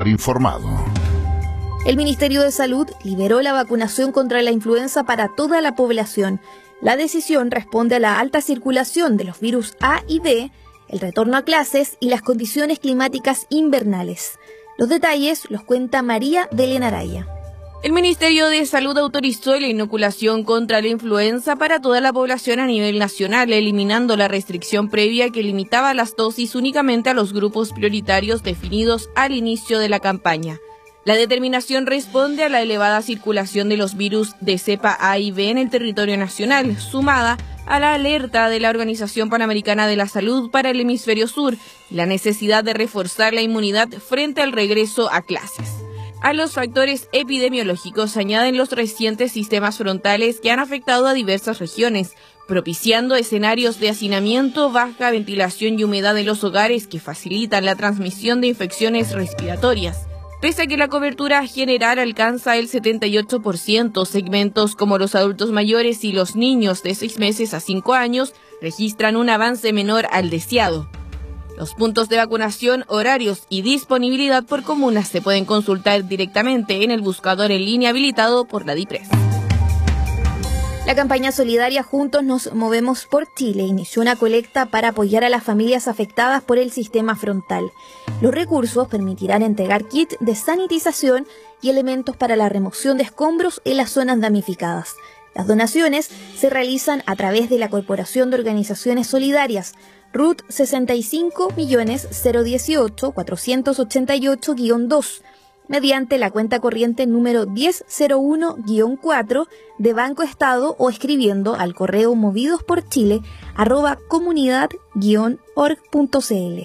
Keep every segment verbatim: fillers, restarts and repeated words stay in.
informado. El Ministerio de Salud liberó la vacunación contra la influenza para toda la población. La decisión responde a la alta circulación de los virus A y B, el retorno a clases y las condiciones climáticas invernales. Los detalles los cuenta María Belén Araya. El Ministerio de Salud autorizó la inoculación contra la influenza para toda la población a nivel nacional, eliminando la restricción previa que limitaba las dosis únicamente a los grupos prioritarios definidos al inicio de la campaña. La determinación responde a la elevada circulación de los virus de cepa A y B en el territorio nacional, sumada a la alerta de la Organización Panamericana de la Salud para el Hemisferio Sur y la necesidad de reforzar la inmunidad frente al regreso a clases. A los factores epidemiológicos se añaden los recientes sistemas frontales que han afectado a diversas regiones, propiciando escenarios de hacinamiento, baja ventilación y humedad en los hogares que facilitan la transmisión de infecciones respiratorias. Pese a que la cobertura general alcanza el setenta y ocho por ciento, segmentos como los adultos mayores y los niños de seis meses a cinco años registran un avance menor al deseado. Los puntos de vacunación, horarios y disponibilidad por comunas se pueden consultar directamente en el buscador en línea habilitado por la DIPRES. La campaña solidaria Juntos nos movemos por Chile inició una colecta para apoyar a las familias afectadas por el sistema frontal. Los recursos permitirán entregar kits de sanitización y elementos para la remoción de escombros en las zonas damnificadas. Las donaciones se realizan a través de la Corporación de Organizaciones Solidarias, R U T sesenta y cinco millones cero dieciocho cuatrocientos ochenta y ocho guión dos, mediante la cuenta corriente número diez cero uno guión cuatro de Banco Estado o escribiendo al correo movidosporchile arroba comunidad guión org punto cl.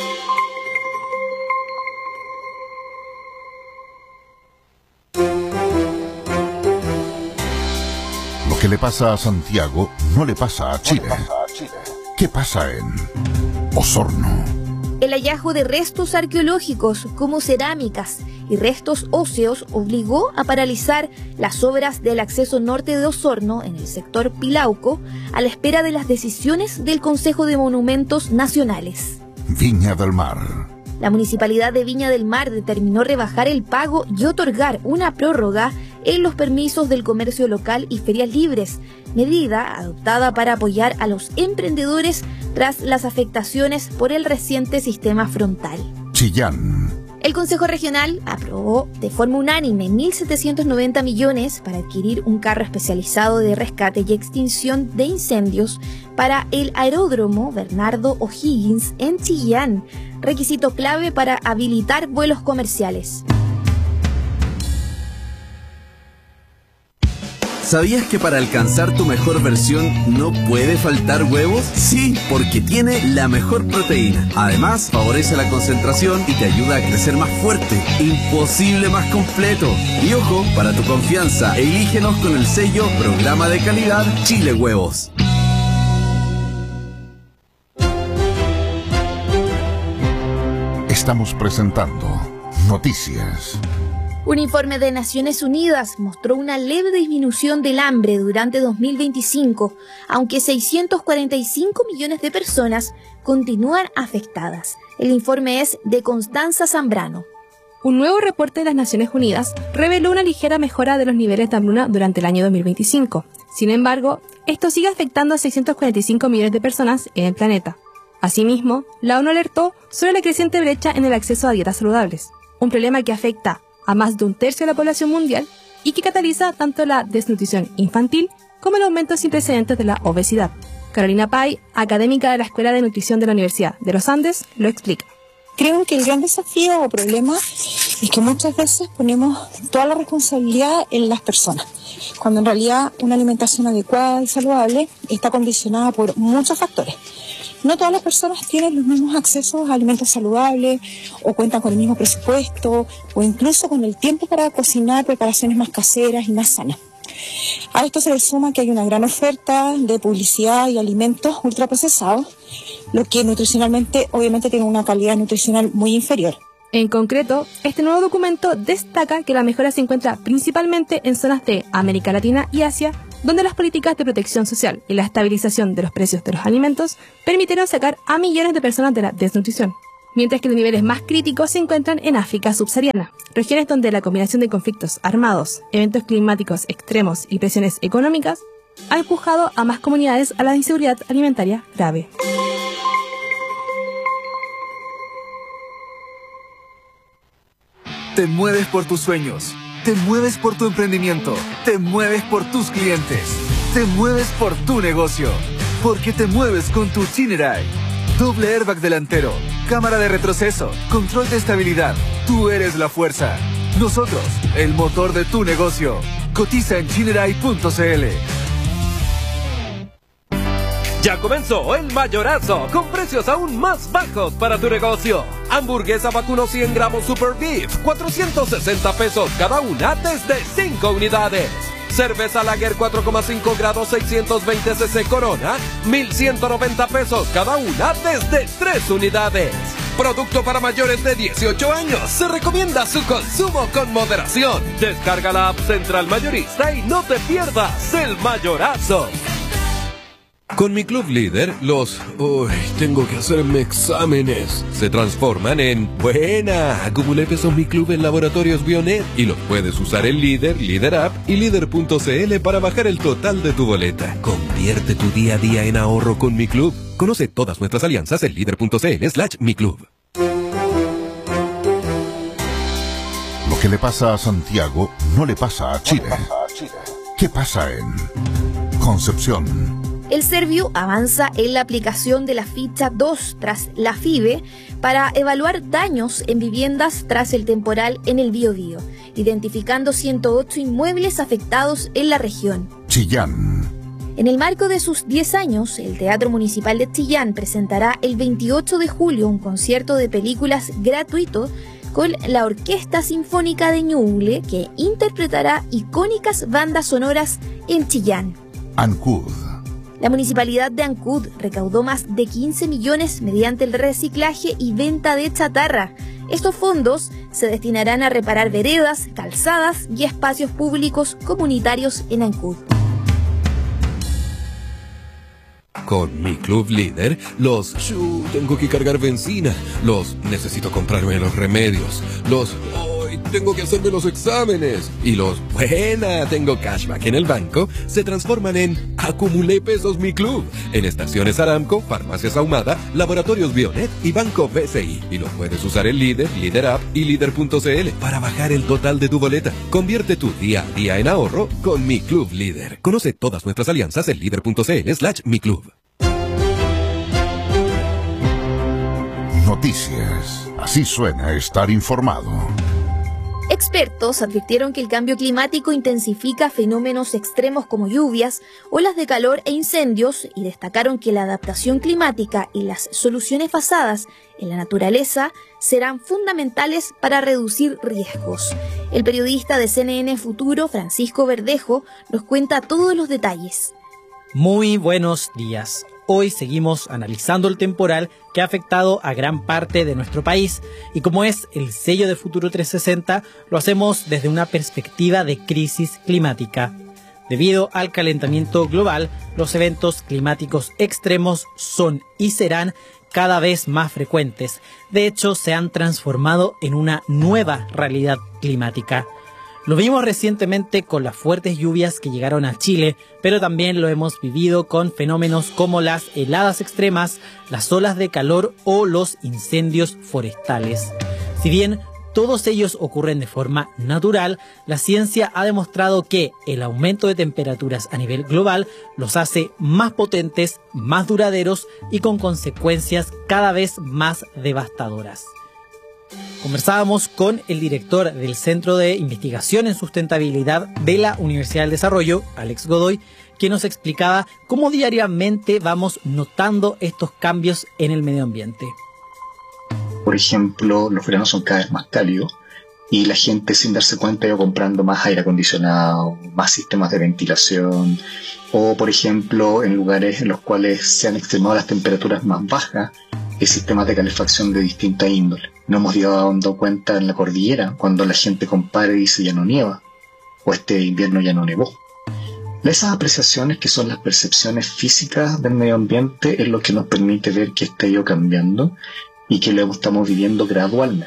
Lo que le pasa a Santiago no le pasa a Chile. ¿Qué pasa en Osorno? El hallazgo de restos arqueológicos como cerámicas y restos óseos obligó a paralizar las obras del acceso norte de Osorno en el sector Pilauco a la espera de las decisiones del Consejo de Monumentos Nacionales. Viña del Mar. La Municipalidad de Viña del Mar determinó rebajar el pago y otorgar una prórroga en los permisos del comercio local y ferias libres, medida adoptada para apoyar a los emprendedores tras las afectaciones por el reciente sistema frontal. Chillán. El Consejo Regional aprobó de forma unánime mil setecientos noventa millones para adquirir un carro especializado de rescate y extinción de incendios para el aeródromo Bernardo O'Higgins en Chillán, requisito clave para habilitar vuelos comerciales. ¿Sabías que para alcanzar tu mejor versión no puede faltar huevos? Sí, porque tiene la mejor proteína. Además, favorece la concentración y te ayuda a crecer más fuerte. Imposible más completo. Y ojo, para tu confianza, elígenos con el sello Programa de Calidad Chile Huevos. Estamos presentando Noticias. Un informe de Naciones Unidas mostró una leve disminución del hambre durante dos mil veinticinco, aunque seiscientos cuarenta y cinco millones de personas continúan afectadas. El informe es de Constanza Zambrano. Un nuevo reporte de las Naciones Unidas reveló una ligera mejora de los niveles de hambruna durante el año dos mil veinticinco. Sin embargo, esto sigue afectando a seiscientos cuarenta y cinco millones de personas en el planeta. Asimismo, la ONU alertó sobre la creciente brecha en el acceso a dietas saludables, un problema que afecta a más de un tercio de la población mundial y que cataliza tanto la desnutrición infantil como el aumento sin precedentes de la obesidad. Carolina Pay, académica de la Escuela de Nutrición de la Universidad de los Andes, lo explica. Creo que el gran desafío o problema es que muchas veces ponemos toda la responsabilidad en las personas, cuando en realidad una alimentación adecuada y saludable está condicionada por muchos factores. No todas las personas tienen los mismos accesos a alimentos saludables o cuentan con el mismo presupuesto o incluso con el tiempo para cocinar preparaciones más caseras y más sanas. A esto se le suma que hay una gran oferta de publicidad y alimentos ultraprocesados, lo que nutricionalmente obviamente tiene una calidad nutricional muy inferior. En concreto, este nuevo documento destaca que la mejora se encuentra principalmente en zonas de América Latina y Asia, donde las políticas de protección social y la estabilización de los precios de los alimentos permitieron sacar a millones de personas de la desnutrición. mientras que los niveles más críticos se encuentran en África subsahariana, regiones donde la combinación de conflictos armados, eventos climáticos extremos y presiones económicas ha empujado a más comunidades a la inseguridad alimentaria grave. Te mueves por tus sueños, te mueves por tu emprendimiento, te mueves por tus clientes, te mueves por tu negocio, porque te mueves con tu Chinerai. Doble airbag delantero, cámara de retroceso, control de estabilidad. Tú eres la fuerza. Nosotros, el motor de tu negocio. Cotiza en chinerai punto c l. Ya comenzó el mayorazo con precios aún más bajos para tu negocio. Hamburguesa vacuno cien gramos Super Beef, cuatrocientos sesenta pesos cada una desde cinco unidades. Cerveza Lager cuatro coma cinco grados seiscientos veinte centilitros Corona, mil ciento noventa pesos cada una desde tres unidades. Producto para mayores de dieciocho años. Se recomienda su consumo con moderación. Descarga la app Central Mayorista y no te pierdas el mayorazo. Con mi Club Líder, los uy, tengo que hacerme exámenes se transforman en buena. Acumulé pesos Mi Club en Laboratorios Bionet y los puedes usar en Líder, Líder App y Líder punto c l para bajar el total de tu boleta. Convierte tu día a día en ahorro con Mi Club. Conoce todas nuestras alianzas en líder punto c l slash mi club. Lo que le pasa a Santiago no le pasa a Chile. ¿Qué pasa en Concepción? El Serviu avanza en la aplicación de la ficha dos tras la FIBE para evaluar daños en viviendas tras el temporal en el Biobío, identificando ciento ocho inmuebles afectados en la región. Chillán. En el marco de sus diez años, el Teatro Municipal de Chillán presentará el veintiocho de julio un concierto de películas gratuito con la Orquesta Sinfónica de Ñuble, que interpretará icónicas bandas sonoras en Chillán. Ancud. La Municipalidad de Ancud recaudó más de quince millones mediante el reciclaje y venta de chatarra. Estos fondos se destinarán a reparar veredas, calzadas y espacios públicos comunitarios en Ancud. Con mi Club Líder, los shu, tengo que cargar benzina, los necesito comprarme los remedios, los hoy tengo que hacerme los exámenes y los buena, tengo cashback en el banco, se transforman en acumulé pesos Mi Club en Estaciones Aramco, Farmacias Ahumada, Laboratorios Bionet y Banco B C I. Y los puedes usar en Líder, Líder App y Líder punto c l para bajar el total de tu boleta. Convierte tu día a día en ahorro con Mi Club Líder. Conoce todas nuestras alianzas en líder punto c l slash mi club. Noticias. Así suena estar informado. Expertos advirtieron que el cambio climático intensifica fenómenos extremos como lluvias, olas de calor e incendios y destacaron que la adaptación climática y las soluciones basadas en la naturaleza serán fundamentales para reducir riesgos. El periodista de C N N Futuro, Francisco Verdejo, nos cuenta todos los detalles. Muy buenos días. Hoy seguimos analizando el temporal que ha afectado a gran parte de nuestro país y como es el sello de Futuro trescientos sesenta, lo hacemos desde una perspectiva de crisis climática. Debido al calentamiento global, los eventos climáticos extremos son y serán cada vez más frecuentes. De hecho, se han transformado en una nueva realidad climática. Lo vimos recientemente con las fuertes lluvias que llegaron a Chile, pero también lo hemos vivido con fenómenos como las heladas extremas, las olas de calor o los incendios forestales. Si bien todos ellos ocurren de forma natural, la ciencia ha demostrado que el aumento de temperaturas a nivel global los hace más potentes, más duraderos y con consecuencias cada vez más devastadoras. Conversábamos con el director del Centro de Investigación en Sustentabilidad de la Universidad del Desarrollo, Alex Godoy, quien nos explicaba cómo diariamente vamos notando estos cambios en el medio ambiente. Por ejemplo, los veranos son cada vez más cálidos y la gente sin darse cuenta va comprando más aire acondicionado, más sistemas de ventilación o, por ejemplo, en lugares en los cuales se han extremado las temperaturas más bajas, sistemas de calefacción de distinta índole. No hemos dado cuenta en la cordillera cuando la gente compara y dice ya no nieva o este invierno ya no nevó. Esas apreciaciones que son las percepciones físicas del medio ambiente es lo que nos permite ver que está ido cambiando y que lo estamos viviendo gradualmente.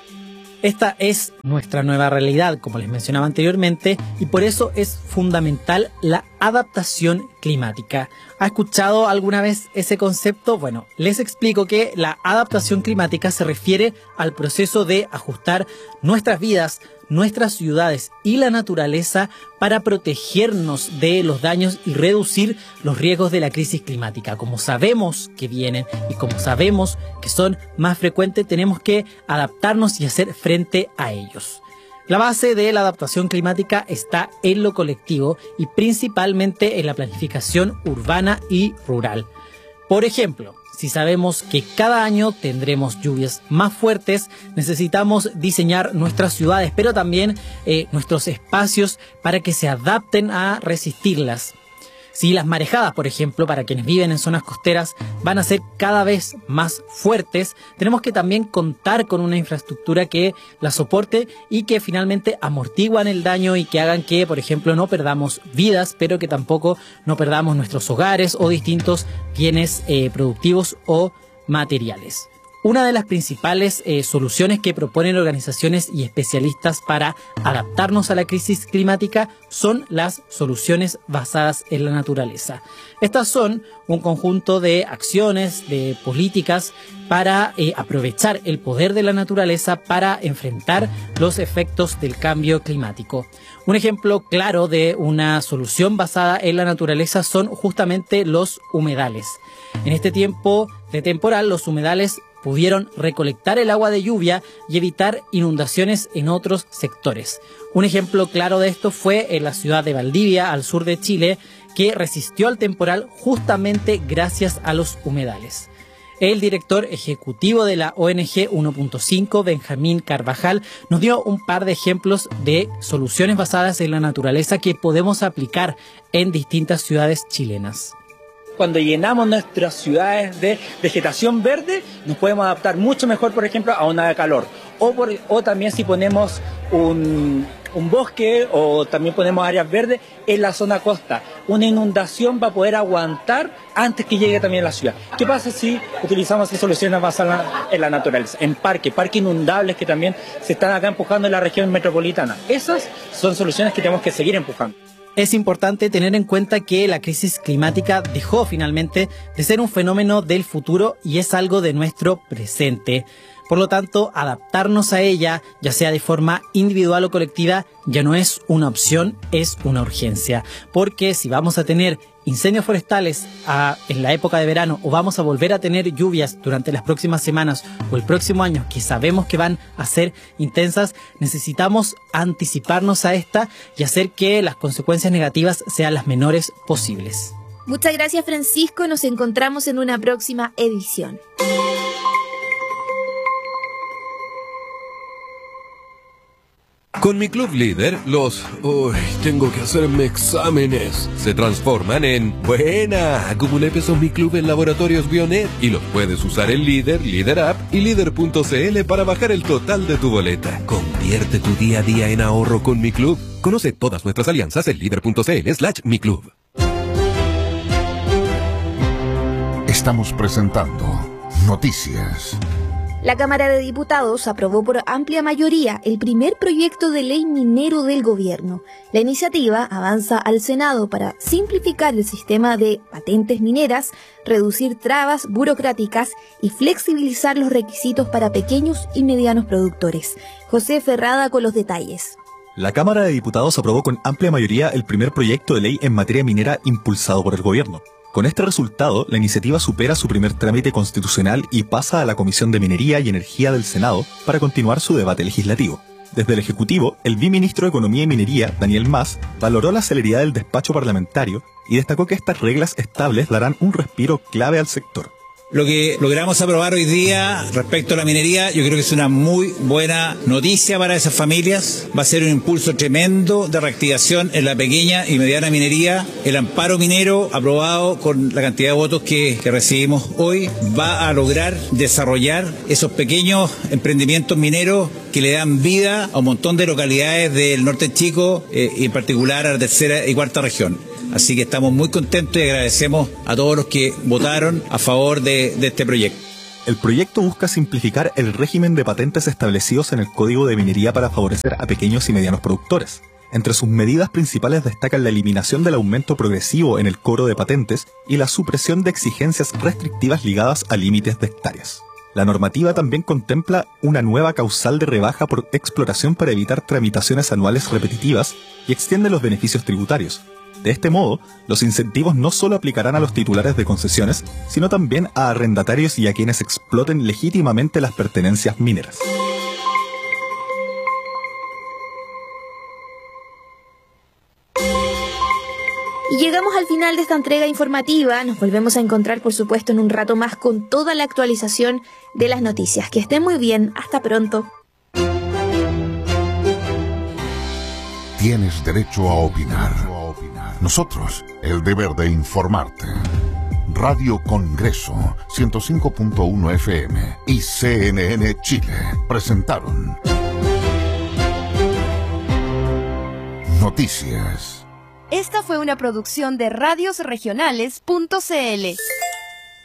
Esta es nuestra nueva realidad, como les mencionaba anteriormente, y por eso es fundamental la adaptación climática. ¿Ha escuchado alguna vez ese concepto? Bueno, les explico que la adaptación climática se refiere al proceso de ajustar nuestras vidas, nuestras ciudades y la naturaleza para protegernos de los daños y reducir los riesgos de la crisis climática. Como sabemos que vienen y como sabemos que son más frecuentes, tenemos que adaptarnos y hacer frente a ellos. La base de la adaptación climática está en lo colectivo y principalmente en la planificación urbana y rural. Por ejemplo, si sabemos que cada año tendremos lluvias más fuertes, necesitamos diseñar nuestras ciudades, pero también eh, nuestros espacios para que se adapten a resistirlas. Si las marejadas, por ejemplo, para quienes viven en zonas costeras, van a ser cada vez más fuertes, tenemos que también contar con una infraestructura que las soporte y que finalmente amortiguan el daño y que hagan que, por ejemplo, no perdamos vidas, pero que tampoco no perdamos nuestros hogares o distintos bienes eh, productivos o materiales. Una de las principales eh, soluciones que proponen organizaciones y especialistas para adaptarnos a la crisis climática son las soluciones basadas en la naturaleza. Estas son un conjunto de acciones, de políticas para eh, aprovechar el poder de la naturaleza para enfrentar los efectos del cambio climático. Un ejemplo claro de una solución basada en la naturaleza son justamente los humedales. En este tiempo de temporal, los humedales pudieron recolectar el agua de lluvia y evitar inundaciones en otros sectores. Un ejemplo claro de esto fue en la ciudad de Valdivia, al sur de Chile, que resistió al temporal justamente gracias a los humedales. El director ejecutivo de la O N G uno punto cinco, Benjamín Carvajal, nos dio un par de ejemplos de soluciones basadas en la naturaleza que podemos aplicar en distintas ciudades chilenas. Cuando llenamos nuestras ciudades de vegetación verde, nos podemos adaptar mucho mejor, por ejemplo, a una de calor. O, por, o también si ponemos un, un bosque o también ponemos áreas verdes en la zona costa. Una inundación va a poder aguantar antes que llegue también a la ciudad. ¿Qué pasa si utilizamos esas soluciones basadas en la naturaleza? En parques, parques inundables que también se están acá empujando en la región metropolitana. Esas son soluciones que tenemos que seguir empujando. Es importante tener en cuenta que la crisis climática dejó finalmente de ser un fenómeno del futuro y es algo de nuestro presente. Por lo tanto, adaptarnos a ella, ya sea de forma individual o colectiva, ya no es una opción, es una urgencia. Porque si vamos a tener incendios forestales a, en la época de verano o vamos a volver a tener lluvias durante las próximas semanas o el próximo año que sabemos que van a ser intensas, necesitamos anticiparnos a esta y hacer que las consecuencias negativas sean las menores posibles. Muchas gracias, Francisco. Nos encontramos en una próxima edición. Con mi Club Líder, los uy, tengo que hacerme exámenes se transforman en buena. Acumulé pesos Mi Club en Laboratorios Bionet y los puedes usar en Líder, Líder App y Líder punto c l para bajar el total de tu boleta. Convierte tu día a día en ahorro con Mi Club. Conoce todas nuestras alianzas en líder punto c l slash mi club. Estamos presentando Noticias. La Cámara de Diputados aprobó por amplia mayoría el primer proyecto de ley minero del gobierno. La iniciativa avanza al Senado para simplificar el sistema de patentes mineras, reducir trabas burocráticas y flexibilizar los requisitos para pequeños y medianos productores. José Ferrada con los detalles. La Cámara de Diputados aprobó con amplia mayoría el primer proyecto de ley en materia minera impulsado por el gobierno. Con este resultado, la iniciativa supera su primer trámite constitucional y pasa a la Comisión de Minería y Energía del Senado para continuar su debate legislativo. Desde el Ejecutivo, el viceministro de Economía y Minería, Daniel Mas, valoró la celeridad del despacho parlamentario y destacó que estas reglas estables darán un respiro clave al sector. Lo que logramos aprobar hoy día respecto a la minería, yo creo que es una muy buena noticia para esas familias. Va a ser un impulso tremendo de reactivación en la pequeña y mediana minería. El amparo minero, aprobado con la cantidad de votos que, que recibimos hoy, va a lograr desarrollar esos pequeños emprendimientos mineros que le dan vida a un montón de localidades del norte chico, eh, y en particular a la tercera y cuarta región. Así que estamos muy contentos y agradecemos a todos los que votaron a favor de, de este proyecto. El proyecto busca simplificar el régimen de patentes establecidos en el Código de Minería para favorecer a pequeños y medianos productores. Entre sus medidas principales destacan la eliminación del aumento progresivo en el cobro de patentes y la supresión de exigencias restrictivas ligadas a límites de hectáreas. La normativa también contempla una nueva causal de rebaja por exploración para evitar tramitaciones anuales repetitivas y extiende los beneficios tributarios. De este modo, los incentivos no solo aplicarán a los titulares de concesiones, sino también a arrendatarios y a quienes exploten legítimamente las pertenencias mineras. Y llegamos al final de esta entrega informativa. Nos volvemos a encontrar, por supuesto, en un rato más con toda la actualización de las noticias. Que estén muy bien. Hasta pronto. Tienes derecho a opinar. Nosotros, el deber de informarte. Radio Congreso, ciento cinco punto uno F M y C N N Chile presentaron Noticias. Esta fue una producción de radios regionales punto c l.